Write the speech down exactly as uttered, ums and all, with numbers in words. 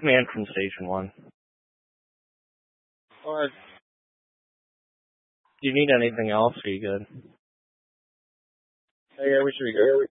Command from Station one. Alright. Do you need anything else? Are you good? Hey, yeah, we should be good.